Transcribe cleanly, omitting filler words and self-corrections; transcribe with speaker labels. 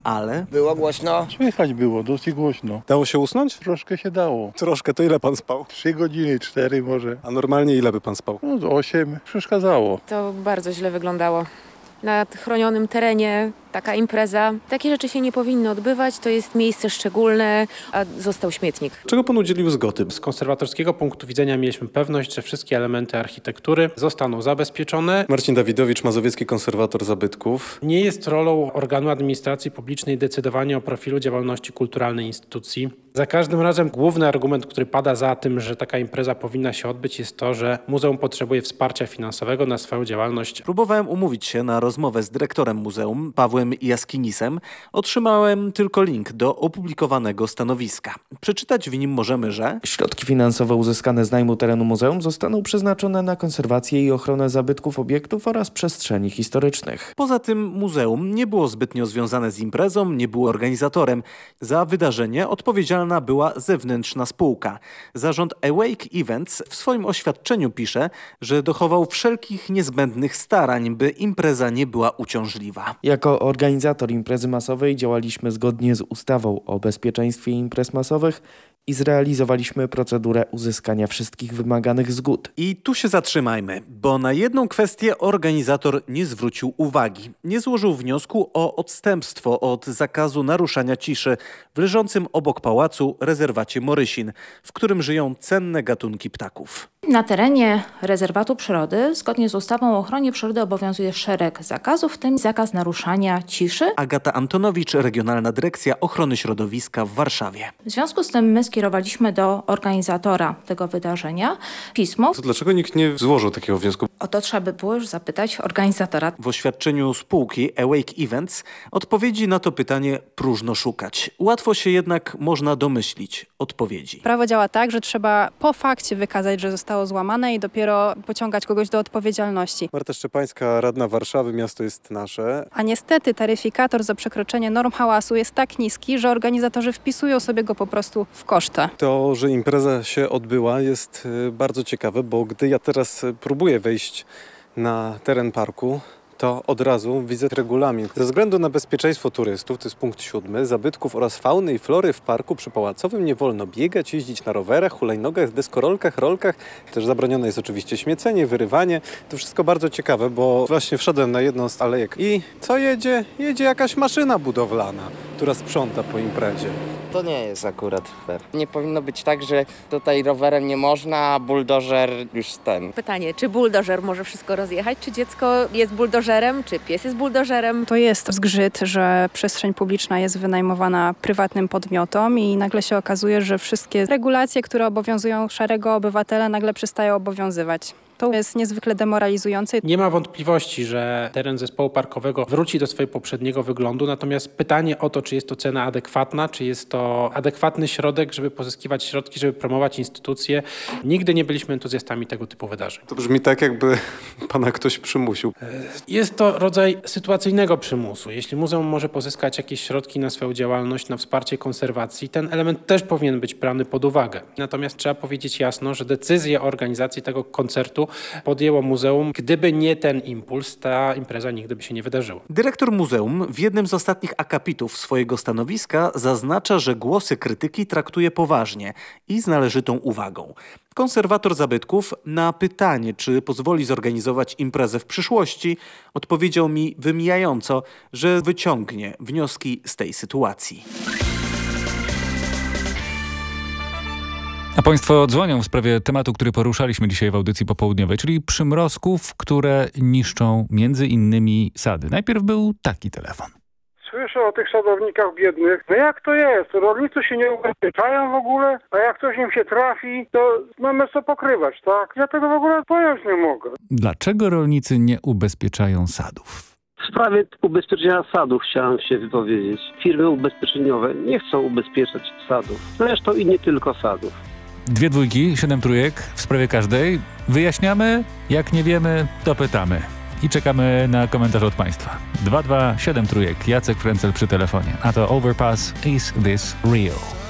Speaker 1: Ale
Speaker 2: Było głośno.
Speaker 3: Słychać było, dosyć głośno.
Speaker 4: Dało się usnąć?
Speaker 3: Troszkę się dało.
Speaker 4: Troszkę, to ile pan spał?
Speaker 3: 3 godziny, 4 może.
Speaker 4: A normalnie ile by pan spał?
Speaker 3: No to 8 przeszkadzało.
Speaker 5: To bardzo źle wyglądało. Na chronionym terenie taka impreza. Takie rzeczy się nie powinny odbywać, to jest miejsce szczególne, a został śmietnik.
Speaker 4: Czego pan udzielił zgody?
Speaker 6: Z konserwatorskiego punktu widzenia mieliśmy pewność, że wszystkie elementy architektury zostaną zabezpieczone.
Speaker 4: Marcin Dawidowicz, mazowiecki konserwator zabytków.
Speaker 6: Nie jest rolą organu administracji publicznej decydowanie o profilu działalności kulturalnej instytucji. Za każdym razem główny argument, który pada za tym, że taka impreza powinna się odbyć, jest to, że muzeum potrzebuje wsparcia finansowego na swoją działalność.
Speaker 1: próbowałem umówić się na rozmowę z dyrektorem muzeum, Pawłem Jaskinisem. Otrzymałem tylko link do opublikowanego stanowiska. Przeczytać w nim możemy, że
Speaker 7: Środki finansowe uzyskane z najmu terenu muzeum zostaną przeznaczone na konserwację i ochronę zabytków, obiektów oraz przestrzeni historycznych.
Speaker 1: poza tym muzeum nie było zbytnio związane z imprezą, nie było organizatorem. Za wydarzenie odpowiedzialna była zewnętrzna spółka. Zarząd Awake Events w swoim oświadczeniu pisze, że dochował wszelkich niezbędnych starań, by impreza nie była uciążliwa.
Speaker 7: Jako organizator imprezy masowej działaliśmy zgodnie z ustawą o bezpieczeństwie imprez masowych i zrealizowaliśmy procedurę uzyskania wszystkich wymaganych zgód.
Speaker 1: I tu się zatrzymajmy, bo na jedną kwestię organizator nie zwrócił uwagi. Nie złożył wniosku o odstępstwo od zakazu naruszania ciszy w leżącym obok pałacu rezerwacie Morysin, w którym żyją cenne gatunki ptaków.
Speaker 8: Na terenie rezerwatu przyrody, zgodnie z ustawą o ochronie przyrody, obowiązuje szereg zakazów, w tym zakaz naruszania ciszy.
Speaker 1: Agata Antonowicz, Regionalna Dyrekcja Ochrony Środowiska w Warszawie.
Speaker 8: W związku z tym my skierowaliśmy do organizatora tego wydarzenia pismo.
Speaker 4: To dlaczego nikt nie złożył takiego wniosku?
Speaker 8: O to trzeba by było już zapytać organizatora.
Speaker 1: W oświadczeniu spółki Awake Events odpowiedzi na to pytanie próżno szukać. Łatwo się jednak można domyślić odpowiedzi.
Speaker 9: Prawo działa tak, że trzeba po fakcie wykazać, że zostało złamane i dopiero pociągać kogoś do odpowiedzialności.
Speaker 4: Marta Szczepańska, radna Warszawy, miasto jest nasze.
Speaker 9: A niestety taryfikator za przekroczenie norm hałasu jest tak niski, że organizatorzy wpisują sobie go po prostu w koszty.
Speaker 4: To, że impreza się odbyła, jest bardzo ciekawe, bo gdy ja teraz próbuję wejść na teren parku, to od razu widzę regulamin. Ze względu na bezpieczeństwo turystów, to jest punkt 7, zabytków oraz fauny i flory w parku przypałacowym nie wolno biegać, jeździć na rowerach, hulajnogach, deskorolkach, rolkach. Też zabronione jest oczywiście śmiecenie, wyrywanie. To wszystko bardzo ciekawe, bo właśnie wszedłem na jedną z alejek i co jedzie? Jedzie jakaś maszyna budowlana, która sprząta po imprezie.
Speaker 2: To nie jest akurat fair. Nie powinno być tak, że tutaj rowerem nie można, a buldożer już ten.
Speaker 5: Pytanie, czy buldożer może wszystko rozjechać, czy dziecko jest buldożerem, czy pies jest buldożerem?
Speaker 9: To jest zgrzyt, że przestrzeń publiczna jest wynajmowana prywatnym podmiotom i nagle się okazuje, że wszystkie regulacje, które obowiązują szarego obywatela, nagle przestają obowiązywać. To jest niezwykle demoralizujące.
Speaker 6: Nie ma wątpliwości, że teren zespołu parkowego wróci do swojego poprzedniego wyglądu, natomiast pytanie o to, czy jest to cena adekwatna, czy jest to adekwatny środek, żeby pozyskiwać środki, żeby promować instytucje. Nigdy nie byliśmy entuzjastami tego typu wydarzeń.
Speaker 4: To brzmi tak, jakby pana ktoś przymusił.
Speaker 6: Jest to rodzaj sytuacyjnego przymusu. Jeśli muzeum może pozyskać jakieś środki na swoją działalność, na wsparcie konserwacji, ten element też powinien być brany pod uwagę. Natomiast trzeba powiedzieć jasno, że decyzję o organizacji tego koncertu podjęło muzeum. Gdyby nie ten impuls, ta impreza nigdy by się nie wydarzyła.
Speaker 1: Dyrektor muzeum w jednym z ostatnich akapitów swojego stanowiska zaznacza, że głosy krytyki traktuje poważnie i z należytą uwagą. Konserwator zabytków na pytanie, czy pozwoli zorganizować imprezę w przyszłości, odpowiedział mi wymijająco, że wyciągnie wnioski z tej sytuacji.
Speaker 10: A Państwo dzwonią w sprawie tematu, który poruszaliśmy dzisiaj w audycji popołudniowej, czyli przymrozków, które niszczą między innymi sady. Najpierw był taki telefon.
Speaker 3: Słyszę o tych sadownikach biednych. No jak to jest? Rolnicy się nie ubezpieczają w ogóle, a jak coś im się trafi, to mamy co pokrywać, tak? Ja tego w ogóle pojąć nie mogę.
Speaker 10: Dlaczego rolnicy nie ubezpieczają sadów?
Speaker 11: W sprawie ubezpieczenia sadów chciałem się wypowiedzieć. Firmy ubezpieczeniowe nie chcą ubezpieczać sadów. Zresztą i nie tylko sadów.
Speaker 10: 2 dwójki, 7 trójek w sprawie każdej. Wyjaśniamy, jak nie wiemy, to pytamy. I czekamy na komentarz od Państwa. 22 7 trójek, Jacek Frencel przy telefonie. A to Overpass, Is This Real?